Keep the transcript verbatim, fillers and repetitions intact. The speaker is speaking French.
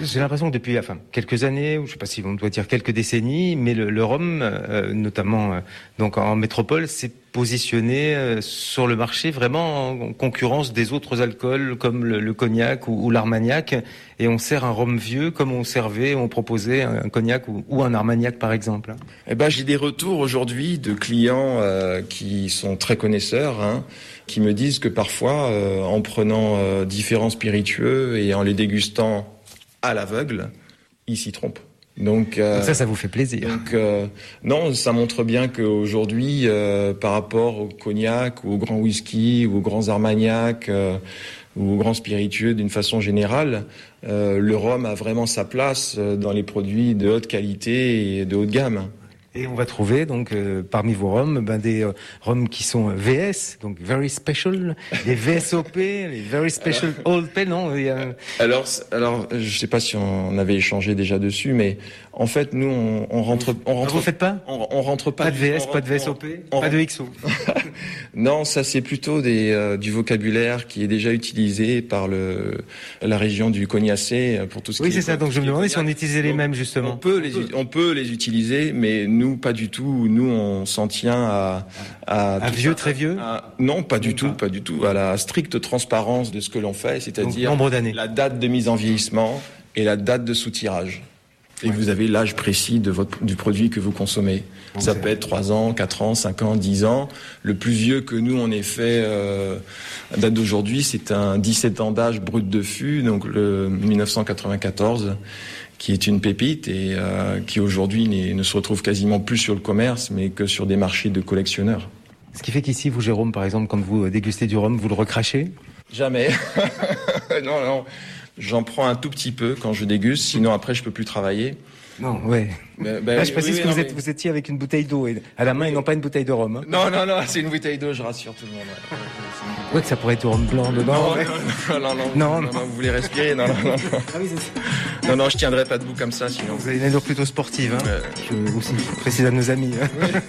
J'ai l'impression que depuis, enfin, quelques années, ou je sais pas si on doit dire quelques décennies, mais le, le rhum, euh, notamment euh, donc en métropole, s'est positionné euh, sur le marché vraiment en concurrence des autres alcools comme le, le cognac ou, ou l'armagnac. Et on sert un rhum vieux comme on servait, on proposait un cognac ou, ou un armagnac par exemple. Eh ben, j'ai des retours aujourd'hui de clients euh, qui sont très connaisseurs, hein, qui me disent que parfois, euh, en prenant euh, différents spiritueux et en les dégustant à l'aveugle, ils s'y trompent. Donc, euh, donc ça, ça vous fait plaisir. Donc euh, non, ça montre bien qu'aujourd'hui, euh, par rapport au cognac ou au grand whisky ou aux grands armagnacs euh, ou aux grands spiritueux d'une façon générale, euh, le rhum a vraiment sa place dans les produits de haute qualité et de haute gamme. Et on va trouver donc euh, parmi vos rhums ben, des euh, rhums qui sont V S, donc Very Special, les V S O P, les Very Special alors, Old Pale, non il y a... Alors, alors, je sais pas si on avait échangé déjà dessus, mais en fait, nous, on, on rentre, on rentre. Vous faites pas on, on rentre pas. Pas de V S, on, pas de V S O P, on, pas de X O. Non, ça c'est plutôt des euh, du vocabulaire qui est déjà utilisé par le la région du Cognacé pour tout ce oui, qui est. Oui, c'est ça. Donc je me demandais si on utilisait les mêmes justement. On peut les on peut les utiliser, mais nous pas du tout. Nous on s'en tient à à, à vieux, ça, très vieux. À, non, pas du tout, pas. pas du tout. À la stricte transparence de ce que l'on fait, c'est-à-dire nombre d'années, la date de mise en vieillissement et la date de soutirage. Et ouais. Vous avez l'âge précis de votre, du produit que vous consommez. Okay. Ça peut être trois ans, quatre ans, cinq ans, dix ans. Le plus vieux que nous, on ait fait, euh, à date d'aujourd'hui, c'est un dix-sept ans d'âge brut de fût, donc le dix-neuf cent quatre-vingt-quatorze, qui est une pépite et euh, qui aujourd'hui ne se retrouve quasiment plus sur le commerce, mais que sur des marchés de collectionneurs. Ce qui fait qu'ici, vous, Jérôme, par exemple, quand vous dégustez du rhum, vous le recrachez ? Jamais. non, non. J'en prends un tout petit peu quand je déguste, sinon après je peux plus travailler. Non, ouais. Ben, ben, Là, je précise oui, que non, vous, êtes, mais... vous étiez avec une bouteille d'eau et à la main et non pas une bouteille de rhum. Hein. Non, non, non, c'est une bouteille d'eau, je rassure tout le monde. Ouais, que ça pourrait être du rhum blanc dedans. Non, ouais. non, non, non, non, non, non, non, non, vous voulez respirer, non, non, non. Ah oui, c'est ça. Non, non, je tiendrai pas debout comme ça, sinon. Vous avez une allure plutôt sportive, hein. Euh... Je aussi, je précise à nos amis. Hein. Oui.